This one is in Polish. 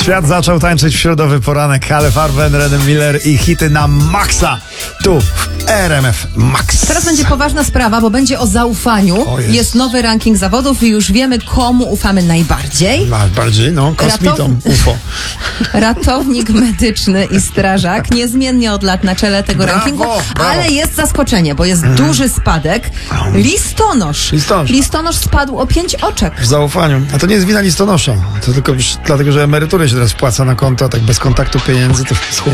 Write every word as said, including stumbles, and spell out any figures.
Świat zaczął tańczyć w środowy poranek. Ale Farben, Rene Miller i hity na maksa. Tu w R M F Max. Teraz będzie poważna sprawa, bo będzie o zaufaniu. O jest. jest nowy ranking zawodów i już wiemy, komu ufamy najbardziej. Bardziej, no, kosmitom Ratow- U F O. Ratownik medyczny i strażak niezmiennie od lat na czele tego Brawo, rankingu, brawo. ale jest zaskoczenie, bo jest Mhm. duży spadek. Listonosz. Listonosz. Listonosz spadł o pięć oczek. W zaufaniu. A to nie jest wina listonosza. To tylko już dlatego, że emeryturę się teraz wpłaca na konto, a tak bez kontaktu pieniędzy to